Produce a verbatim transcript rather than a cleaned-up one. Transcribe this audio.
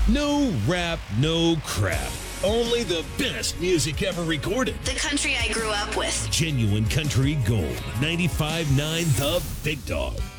No rap, no crap. Only the best music ever recorded. The country I grew up with. Genuine Country Gold. ninety-five point nine The Big Dog.